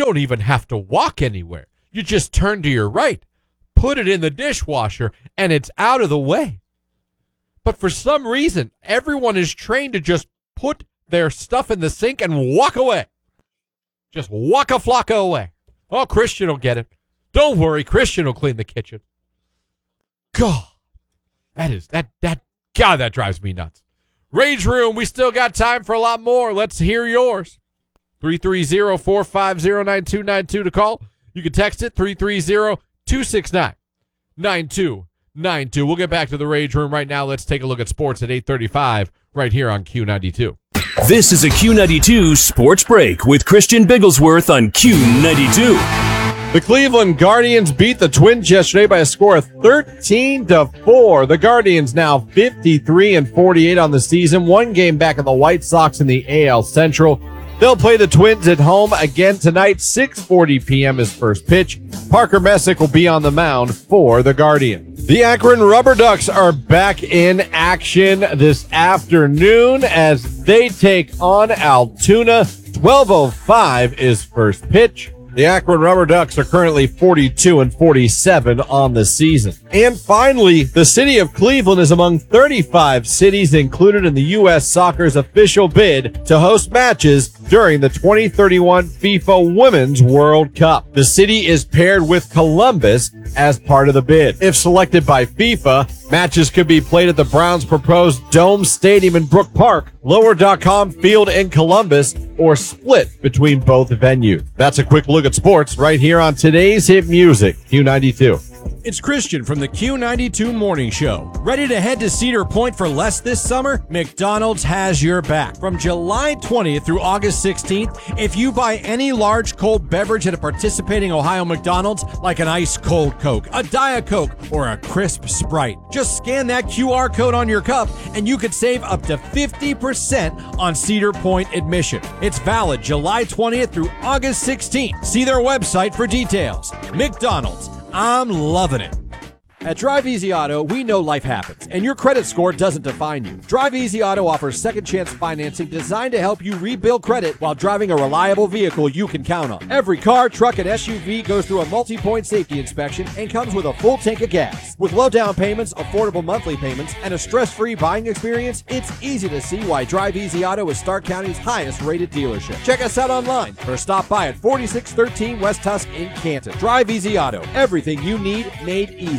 don't even have to walk anywhere. You just turn to your right, put it in the dishwasher, and it's out of the way. But for some reason, everyone is trained to just put their stuff in the sink and walk away. Just waka flocka away. Oh, Christian will get it. Don't worry, Christian will clean the kitchen. God, that drives me nuts. Rage Room, we still got time for a lot more. Let's hear yours. 330-450-9292 to call. You can text it, 330-269-9292. We'll get back to the Rage Room right now. Let's take a look at sports at 8:35 right here on Q92. This is a Q92 Sports Break with Christian Bigglesworth on Q92. The Cleveland Guardians beat the Twins yesterday by a score of 13-4. The Guardians now 53-48 on the season, one game back of the White Sox in the AL Central. They'll play the Twins at home again tonight, 6:40 p.m. is first pitch. Parker Messick will be on the mound for the Guardians. The Akron Rubber Ducks are back in action this afternoon as they take on Altoona. 12:05 is first pitch. The Akron Rubber Ducks are currently 42-47 on the season. And finally, the city of Cleveland is among 35 cities included in the U.S. Soccer's official bid to host matches during the 2031 FIFA Women's World Cup. The city is paired with Columbus as part of the bid. If selected by FIFA, matches could be played at the Browns' proposed Dome Stadium in Brook Park, Lower.com Field in Columbus, or split between both venues. That's a quick look at sports right here on today's hit music, Q92. It's Christian from the Q92 Morning Show. Ready to head to Cedar Point for less this summer? McDonald's has your back. From July 20th through August 16th, if you buy any large cold beverage at a participating Ohio McDonald's, like an ice cold Coke, a Diet Coke, or a crisp Sprite, just scan that QR code on your cup and you could save up to 50% on Cedar Point admission. It's valid July 20th through August 16th. See their website for details. McDonald's. I'm loving it. At Drive Easy Auto, we know life happens, and your credit score doesn't define you. Drive Easy Auto offers second chance financing designed to help you rebuild credit while driving a reliable vehicle you can count on. Every car, truck, and SUV goes through a multi-point safety inspection and comes with a full tank of gas. With low down payments, affordable monthly payments, and a stress-free buying experience, it's easy to see why Drive Easy Auto is Stark County's highest-rated dealership. Check us out online or stop by at 4613 West Tusk in Canton. Drive Easy Auto, everything you need made easy.